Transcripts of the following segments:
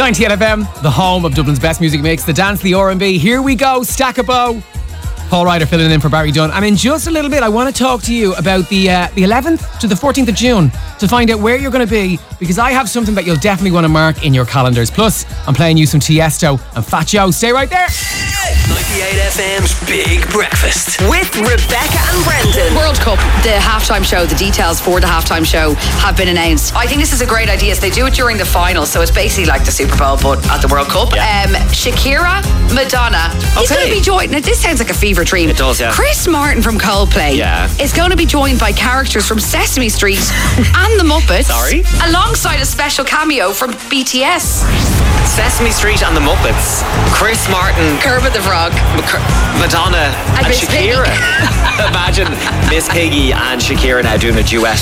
98 FM, the home of Dublin's best music mix, the dance, the R&B. Here we go, Stack a Bow. Paul Ryder filling in for Barry Dunn. And in just a little bit, I want to talk to you about the 11th to the 14th of June to find out where you're going to be, because I have something that you'll definitely want to mark in your calendars. Plus, I'm playing you some Tiesto and Fat Joe. Stay right there. 98 FM's Big Breakfast with Rebecca and Brendan. World Cup, the halftime show, the details for the halftime show have been announced. I think this is a great idea. So they do it during the final, so it's basically like the Super Bowl but at the World Cup. Yeah. Shakira, Madonna. He's going to be joined. Now this sounds like a fever dream. It does, yeah. Chris Martin from Coldplay is going to be joined by characters from Sesame Street and the Muppets. Sorry? Alongside a special cameo from BTS. Sesame Street and the Muppets. Chris Martin, Kermit the Frog, Madonna and Miss Shakira. Imagine Miss Piggy and Shakira now doing a duet.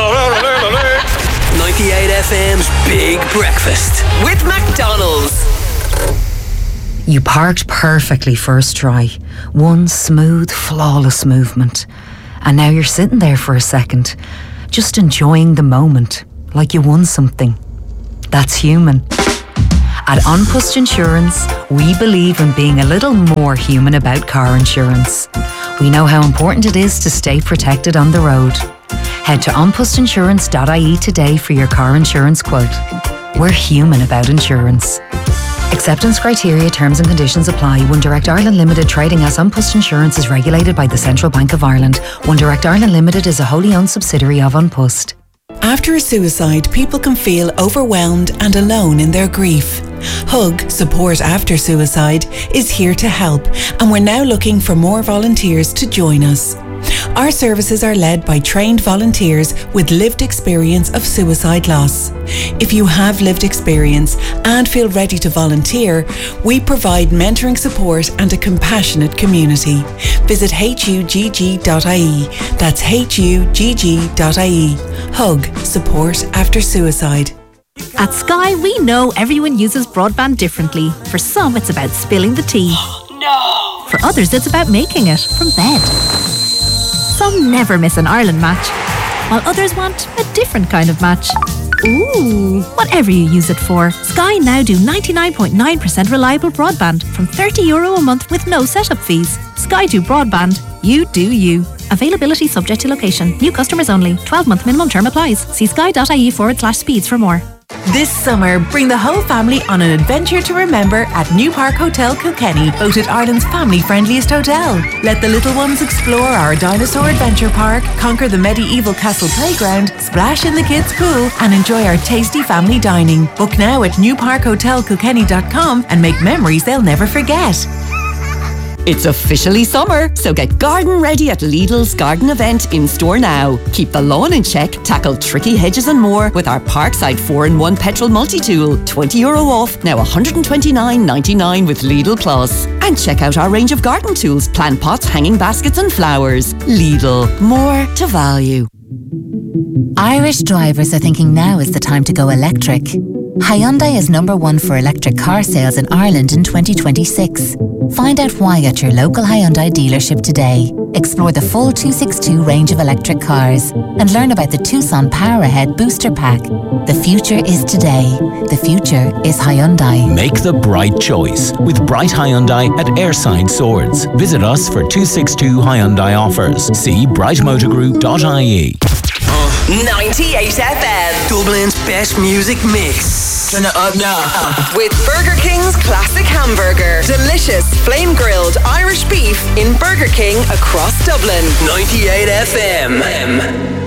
98 FM's Big Breakfast with McDonald's. You parked perfectly first try. One smooth, flawless movement. And now you're sitting there for a second, just enjoying the moment, like you won something. That's human. At An Post Insurance, we believe in being a little more human about car insurance. We know how important it is to stay protected on the road. Head to onpostinsurance.ie today for your car insurance quote. We're human about insurance. Acceptance criteria, terms and conditions apply. One Direct Ireland Limited, trading as An Post Insurance, is regulated by the Central Bank of Ireland. One Direct Ireland Limited is a wholly owned subsidiary of An Post. After a suicide, people can feel overwhelmed and alone in their grief. Hug, Support After Suicide, is here to help, and we're now looking for more volunteers to join us. Our services are led by trained volunteers with lived experience of suicide loss. If you have lived experience and feel ready to volunteer, we provide mentoring support and a compassionate community. Visit hugg.ie. That's hugg.ie. Hug, Support After Suicide. At Sky, we know everyone uses broadband differently. For some, it's about spilling the tea. No! For others, it's about making it from bed. Some never miss an Ireland match, while others want a different kind of match. Ooh, whatever you use it for, Sky now do 99.9% reliable broadband from €30 a month with no setup fees. Sky do broadband, you do you. Availability subject to location. New customers only. 12-month minimum term applies. See sky.ie/speeds for more. This summer, bring the whole family on an adventure to remember at New Park Hotel Kilkenny, voted Ireland's family-friendliest hotel. Let the little ones explore our dinosaur adventure park, conquer the medieval castle playground, splash in the kids' pool, and enjoy our tasty family dining. Book now at newparkhotelkilkenny.com and make memories they'll never forget. It's officially summer, so get garden ready at Lidl's garden event in store now. Keep the lawn in check, tackle tricky hedges and more with our Parkside 4-in-1 petrol multi-tool. €20 off, now $129.99 with Lidl Plus. And check out our range of garden tools, plant pots, hanging baskets and flowers. Lidl, more to value. Irish drivers are thinking now is the time to go electric. Hyundai is #1 for electric car sales in Ireland in 2026. Find out why at your local Hyundai dealership today. Explore the full 262 range of electric cars and learn about the Tucson Power Ahead Booster Pack. The future is today. The future is Hyundai. Make the bright choice with Bright Hyundai at Airside Swords. Visit us for 262 Hyundai offers. See brightmotorgroup.ie. 98 FM, Dublin's best music mix. Turn it up now. with Burger King's classic hamburger. Delicious flame-grilled Irish beef in Burger King across Dublin. 98 FM.